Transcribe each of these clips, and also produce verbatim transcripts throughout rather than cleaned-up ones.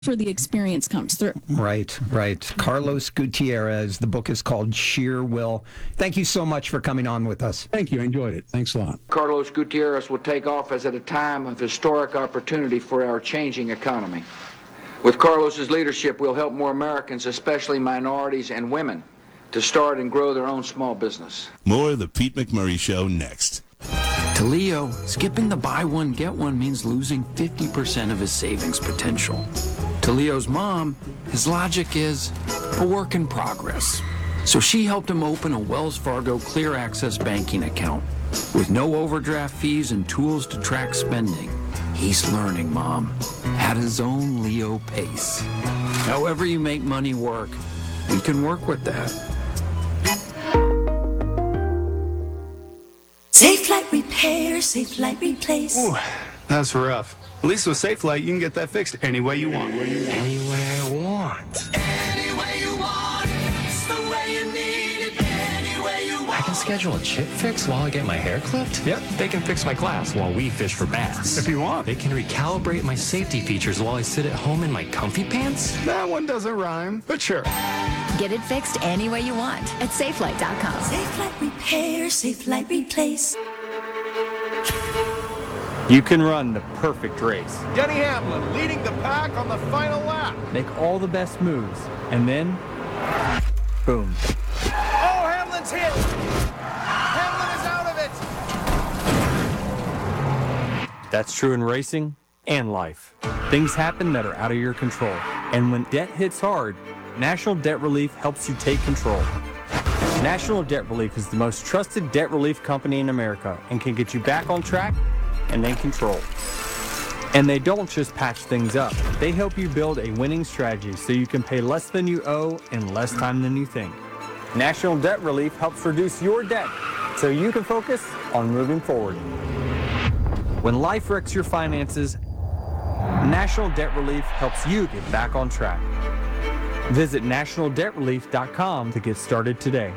for the experience comes through. Right, right. Carlos Gutierrez. The book is called Sheer Will. Thank you so much for coming on with us. Thank you. I enjoyed it. Thanks a lot. Carlos Gutierrez will take office at a time of historic opportunity for our changing economy. With Carlos's leadership, we'll help more Americans, especially minorities and women, to start and grow their own small business. More of the Pete McMurray Show next. To Leo, skipping the buy one, get one means losing fifty percent of his savings potential. To Leo's mom, his logic is a work in progress. So she helped him open a Wells Fargo Clear Access banking account with no overdraft fees and tools to track spending. He's learning, Mom, at his own Leo pace. However you make money work, we can work with that. Safe Flight Repair, Safe Flight Replace. Ooh, that's rough. At least with Safe Flight, you can get that fixed any way you want. Any way I want. Any way you want. It's the way you need it. Any way you want. I can schedule a chip fix while I get my hair clipped? Yep, they can fix my glass while we fish for bass. If you want. They can recalibrate my safety features while I sit at home in my comfy pants? That one doesn't rhyme, but sure. Get it fixed any way you want at safe flight dot com. Safe Flight Repair, Safe Flight Replace. You can run the perfect race. Denny Hamlin leading the pack on the final lap. Make all the best moves, and then, boom. Oh, Hamlin's hit! Hamlin is out of it! That's true in racing and life. Things happen that are out of your control. And when debt hits hard, National Debt Relief helps you take control. National Debt Relief is the most trusted debt relief company in America and can get you back on track and in control. And they don't just patch things up. They help you build a winning strategy so you can pay less than you owe in less time than you think. National Debt Relief helps reduce your debt so you can focus on moving forward. When life wrecks your finances, National Debt Relief helps you get back on track. Visit national debt relief dot com to get started today.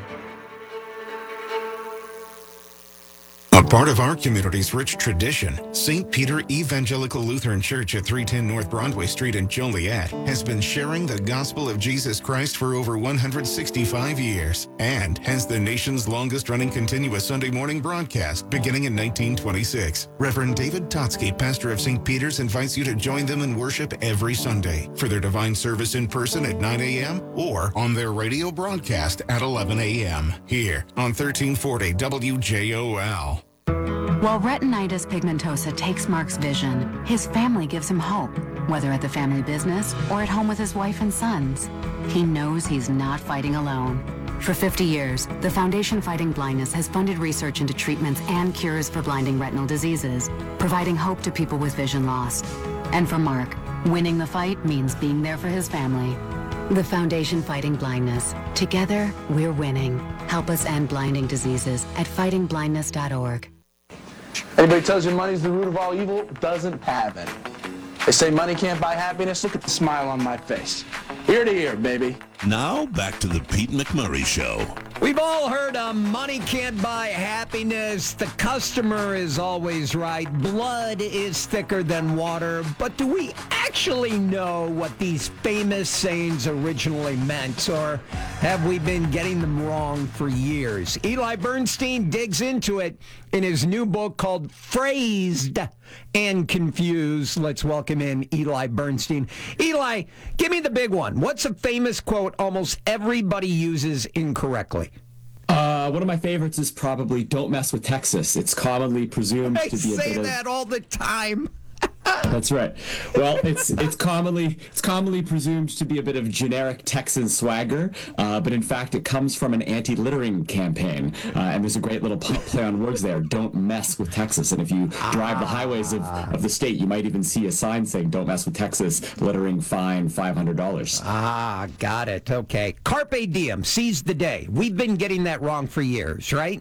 A part of our community's rich tradition, Saint Peter Evangelical Lutheran Church at three ten North Broadway Street in Joliet has been sharing the gospel of Jesus Christ for over one hundred sixty-five years and has the nation's longest-running continuous Sunday morning broadcast beginning in nineteen twenty-six. Reverend David Totsky, pastor of Saint Peter's, invites you to join them in worship every Sunday for their divine service in person at nine a.m. or on their radio broadcast at eleven a.m. here on thirteen forty W J O L. While retinitis pigmentosa takes Mark's vision, his family gives him hope, whether at the family business or at home with his wife and sons. He knows he's not fighting alone. For fifty years, the Foundation Fighting Blindness has funded research into treatments and cures for blinding retinal diseases, providing hope to people with vision loss. And for Mark, winning the fight means being there for his family. The Foundation Fighting Blindness. Together, we're winning. Help us end blinding diseases at fighting blindness dot org. Anybody tells you money's the root of all evil doesn't have it. They say money can't buy happiness. Look at the smile on my face. Ear to ear, baby. Now, back to the Pete McMurray Show. We've all heard uh, money can't buy happiness. The customer is always right. Blood is thicker than water. But do we actually know what these famous sayings originally meant? Or have we been getting them wrong for years? Eli Bernstein digs into it in his new book called Phrased and Confused. Let's welcome in Eli Bernstein. Eli, give me the big one. What's a famous quote almost everybody uses incorrectly? Uh, one of my favorites is probably "Don't mess with Texas." It's commonly presumed I to be a say bit of... that all the time. That's right. Well, it's it's commonly it's commonly presumed to be a bit of generic Texan swagger, uh, but in fact it comes from an anti-littering campaign, uh, and there's a great little play on words there. Don't mess with Texas. And if you drive the highways of, of the state, you might even see a sign saying "Don't mess with Texas," littering fine five hundred dollars. Ah, got it. Okay. Carpe diem, seize the day. We've been getting that wrong for years, right?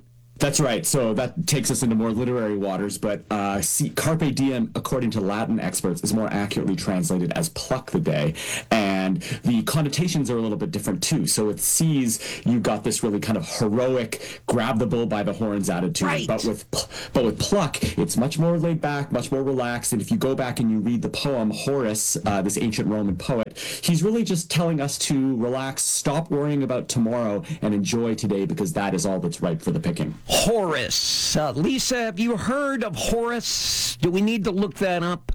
That's right. So that takes us into more literary waters, but uh, see, carpe diem, according to Latin experts, is more accurately translated as pluck the day, and the connotations are a little bit different too. So with seize, you got this really kind of heroic, grab the bull by the horns attitude, right. but with but with pluck, it's much more laid back, much more relaxed. And if you go back and you read the poem, Horace, uh, this ancient Roman poet, he's really just telling us to relax, stop worrying about tomorrow, and enjoy today because that is all that's ripe for the picking. Horace. Uh, Lisa, have you heard of Horace? Do we need to look that up?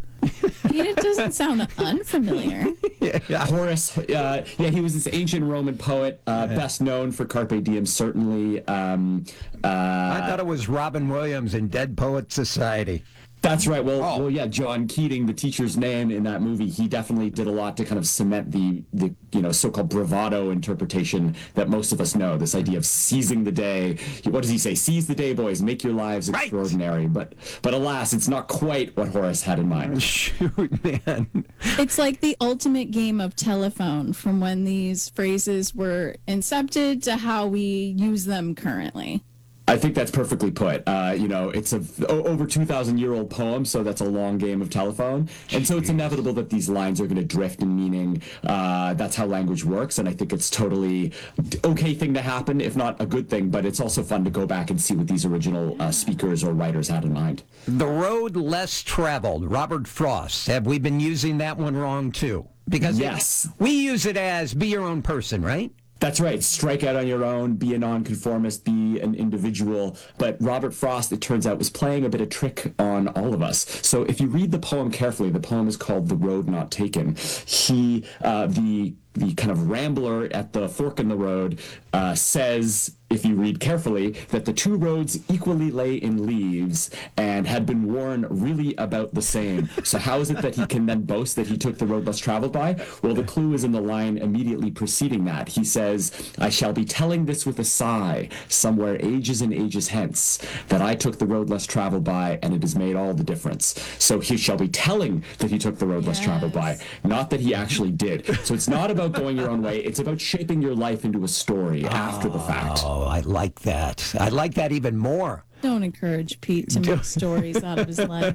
It doesn't sound unfamiliar. yeah. Horace, uh, yeah, he was this ancient Roman poet, uh, yeah. best known for Carpe Diem, certainly. Um, uh, I thought it was Robin Williams in Dead Poets Society. That's right. Well, oh. well, yeah, John Keating, the teacher's name in that movie, he definitely did a lot to kind of cement the, the you know, so-called bravado interpretation that most of us know, this idea of seizing the day. What does he say? Seize the day, boys, make your lives extraordinary. Right. But, but alas, it's not quite what Horace had in mind. Shoot, man. It's like the ultimate game of telephone from when these phrases were incepted to how we use them currently. I think that's perfectly put. Uh, you know, it's a o- over two thousand year old poem, so that's a long game of telephone. And so it's inevitable that these lines are going to drift in meaning. Uh, that's how language works. And I think it's totally okay thing to happen, if not a good thing. But it's also fun to go back and see what these original uh, speakers or writers had in mind. The road less traveled, Robert Frost. Have we been using that one wrong, too? Because yes. it, we use it as be your own person, right? That's right. Strike out on your own, be a nonconformist, be an individual. But Robert Frost, it turns out, was playing a bit of trick on all of us. So if you read the poem carefully, the poem is called The Road Not Taken. He, uh, the the kind of rambler at the fork in the road, uh, says, if you read carefully, that the two roads equally lay in leaves and had been worn really about the same. So how is it that he can then boast that he took the road less traveled by? Well, the clue is in the line immediately preceding that. He says, I shall be telling this with a sigh, somewhere ages and ages hence, that I took the road less traveled by, and it has made all the difference. So he shall be telling that he took the road yes. less traveled by, not that he actually did. So it's not about going your own way, it's about shaping your life into a story oh, after the fact. Oh, I like that. I like that even more. Don't encourage Pete to make stories out of his life.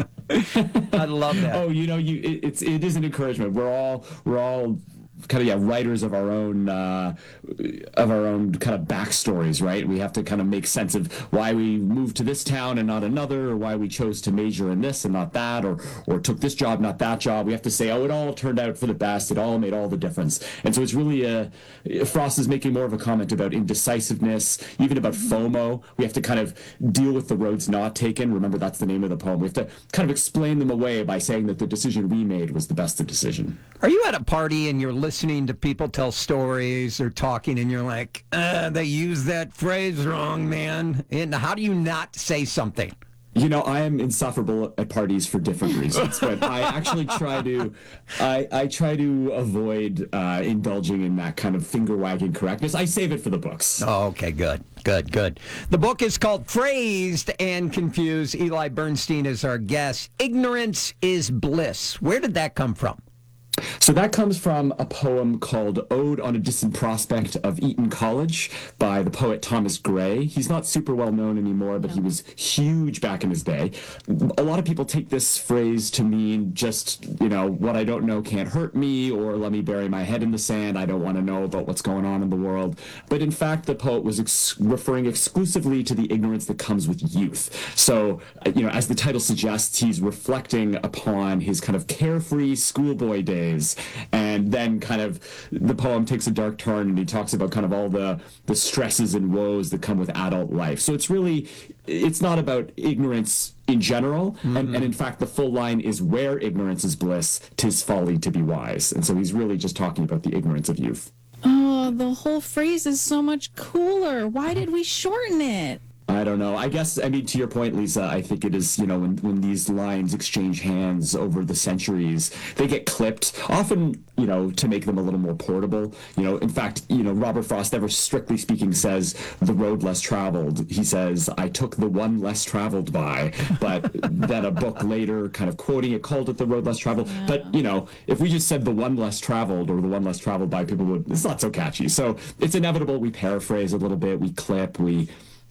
I love that. Oh, you know, you it, it's it is an encouragement. We're all we're all kind of yeah writers of our own uh, of our own kind of backstories, right? We have to kind of make sense of why we moved to this town and not another, or why we chose to major in this and not that, or or took this job, not that job. We have to say, oh, it all turned out for the best. It all made all the difference. And so it's really a Frost is making more of a comment about indecisiveness, even about FOMO. We have to kind of deal with the roads not taken. Remember, that's the name of the poem. We have to kind of explain them away by saying that the decision we made was the best decision. Are you at a party and you're listening listening to people tell stories or talking and you're like, uh, they use that phrase wrong, man? And how do you not say something? You know, I am insufferable at parties for different reasons, but I actually try to, I, I try to avoid uh, indulging in that kind of finger-wagging correctness. I save it for the books. Oh, okay, good, good, good. The book is called Phrased and Confused. Eli Bernstein is our guest. Ignorance is Bliss. Where did that come from? So that comes from a poem called Ode on a Distant Prospect of Eton College by the poet Thomas Gray. He's not super well known anymore, but he was huge back in his day. A lot of people take this phrase to mean just, you know, what I don't know can't hurt me, or let me bury my head in the sand. I don't want to know about what's going on in the world. But in fact, the poet was ex- referring exclusively to the ignorance that comes with youth. So, you know, as the title suggests, he's reflecting upon his kind of carefree schoolboy days. And then kind of the poem takes a dark turn and he talks about kind of all the, the stresses and woes that come with adult life. So it's really, it's not about ignorance in general. Mm-hmm. And, and in fact, the full line is where ignorance is bliss, 'tis folly to be wise. And so he's really just talking about the ignorance of youth. Oh, the whole phrase is so much cooler. Why did we shorten it? I don't know. I guess, I mean, to your point, Lisa, I think it is, you know, when, when these lines exchange hands over the centuries, they get clipped, often, you know, to make them a little more portable. You know, in fact, you know, Robert Frost never, strictly speaking, says the road less traveled. He says, I took the one less traveled by, but then a book later kind of quoting it called it the road less traveled. Yeah. But, you know, if we just said the one less traveled or the one less traveled by, people would, it's not so catchy. So it's inevitable we paraphrase a little bit, we clip, we...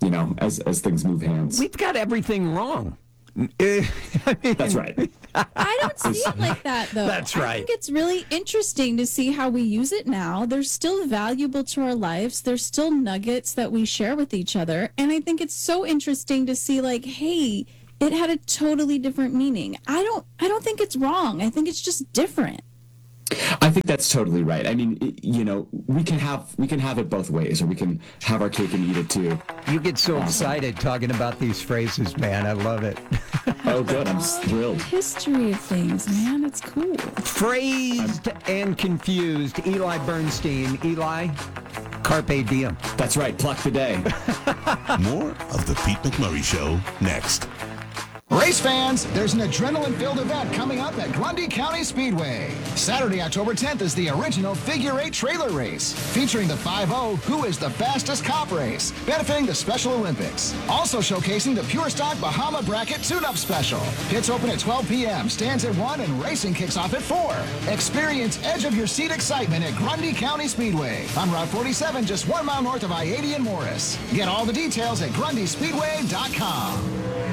you know, as as things move hands. We've got everything wrong. I mean, That's right. I don't see it like that, though. That's I right. think it's really interesting to see how we use it now. They're still valuable to our lives. There's still nuggets that we share with each other. And I think it's so interesting to see, like, hey, it had a totally different meaning. I don't I don't think it's wrong. I think it's just different. I think that's totally right. I mean, it- you know, we can have we can have it both ways, or we can have our cake and eat it too. You get so excited talking about these phrases, man. I love it. Oh, good. I'm thrilled. History of things, man. It's cool. Phrased and confused. Eli Bernstein. Eli, carpe diem. That's right. Pluck the day. More of the Pete McMurray Show next. Race fans, there's an adrenaline-filled event coming up at Grundy County Speedway. Saturday, October tenth is the original Figure Eight Trailer Race, featuring the five oh Who is the Fastest Cop Race, benefiting the Special Olympics. Also showcasing the Pure Stock Bahama Bracket Tune-Up Special. Pits open at twelve p.m., stands at one, and racing kicks off at four. Experience edge-of-your-seat excitement at Grundy County Speedway on Route forty-seven, just one mile north of I eighty in Morris. Get all the details at grundy speedway dot com.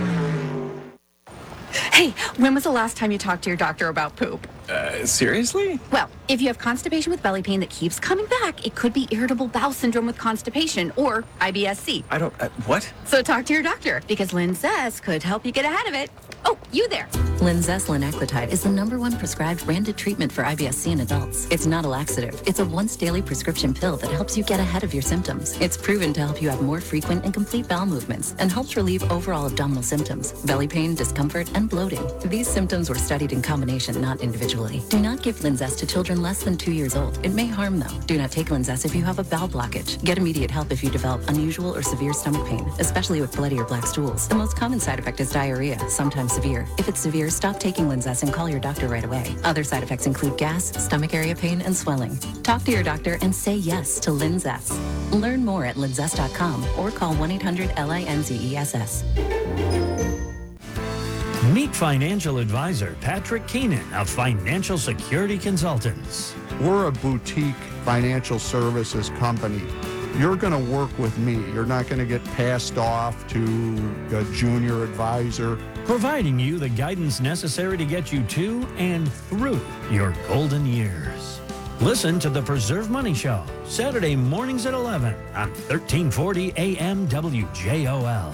Hey, when was the last time you talked to your doctor about poop? Uh, seriously? Well, if you have constipation with belly pain that keeps coming back, it could be irritable bowel syndrome with constipation or I B S C. I don't, uh, what? So talk to your doctor because Linzess could help you get ahead of it. Oh, you there. Linzess linaclotide is the number one prescribed branded treatment for I B S C in adults. It's not a laxative. It's a once daily prescription pill that helps you get ahead of your symptoms. It's proven to help you have more frequent and complete bowel movements and helps relieve overall abdominal symptoms, belly pain, discomfort, and bloating. These symptoms were studied in combination, not individually. Do not give Linzess to children less than two years old. It may harm them. Do not take Linzess if you have a bowel blockage. Get immediate help if you develop unusual or severe stomach pain, especially with bloody or black stools. The most common side effect is diarrhea, sometimes severe. If it's severe, stop taking Linzess and call your doctor right away. Other side effects include gas, stomach area pain, and swelling. Talk to your doctor and say yes to Linzess. Learn more at linzess dot com or call one eight hundred L I N Z E S S. Meet financial advisor Patrick Keenan of Financial Security Consultants. We're a boutique financial services company. You're going to work with me. You're not going to get passed off to a junior advisor. Providing you the guidance necessary to get you to and through your golden years. Listen to the Preserve Money Show, Saturday mornings at eleven on thirteen forty A M W J O L.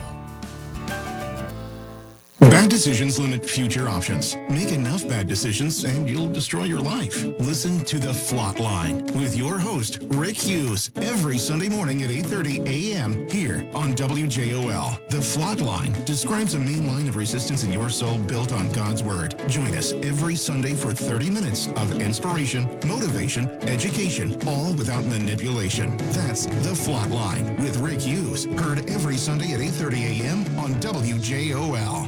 Bad decisions limit future options. Make enough bad decisions and you'll destroy your life. Listen to The Flot Line with your host, Rick Hughes, every Sunday morning at eight thirty A M here on W J O L. The Flot Line describes a main line of resistance in your soul built on God's Word. Join us every Sunday for thirty minutes of inspiration, motivation, education, all without manipulation. That's The Flot Line with Rick Hughes. Heard every Sunday at eight thirty A M on W J O L.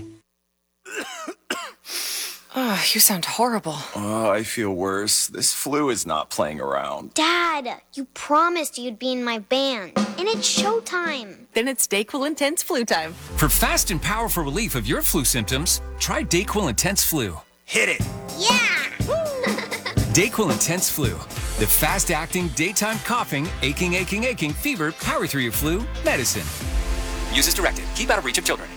Oh, you sound horrible. Oh, I feel worse. This flu is not playing around. Dad, you promised you'd be in my band, and it's showtime. Then it's Dayquil Intense Flu time. For fast and powerful relief of your flu symptoms, try Dayquil Intense Flu. Hit it! Yeah! Dayquil Intense Flu. The fast-acting, daytime coughing, aching, aching, aching, fever, power through your flu medicine. Use as directed. Keep out of reach of children.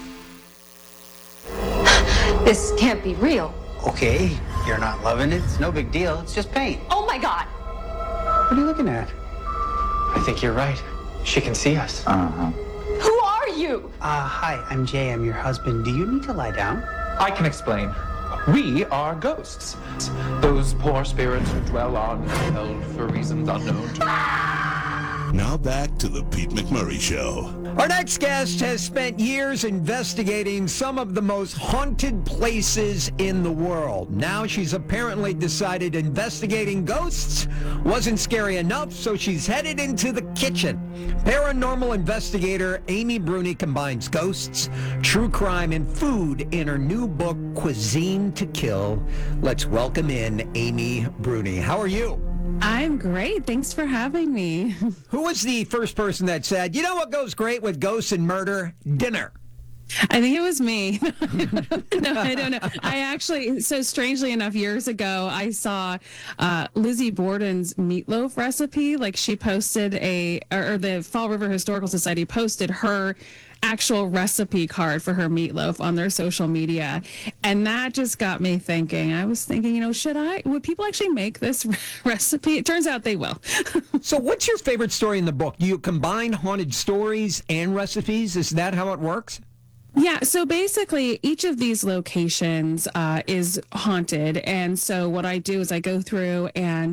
This can't be real. Okay, you're not loving it. It's no big deal. It's just pain. Oh my God! What are you looking at? I think you're right. She can see us. Uh-huh. Who are you? Uh, hi, I'm Jay. I'm your husband. Do you need to lie down? I can explain. We are ghosts. Those poor spirits who dwell on hell for reasons unknown to Now back to the Pete McMurray Show. Our next guest has spent years investigating some of the most haunted places in the world. Now she's apparently decided investigating ghosts wasn't scary enough, so she's headed into the kitchen. Paranormal investigator Amy Bruni combines ghosts, true crime, and food in her new book, Cuisine to Kill. Let's welcome in Amy Bruni. How are you? I'm great. Thanks for having me. Who was the first person that said, you know what goes great with ghosts and murder? Dinner. I think it was me. No, I don't know. I actually, so strangely enough, years ago, I saw uh, Lizzie Borden's meatloaf recipe. Like she posted a, or, or the Fall River Historical Society posted her actual recipe card for her meatloaf on their social media. And that just got me thinking. I was thinking, you know, should I, would people actually make this recipe? It turns out they will. So what's your favorite story in the book? Do you combine haunted stories and recipes? Is that how it works? Yeah, so basically each of these locations uh, is haunted. And so what I do is I go through and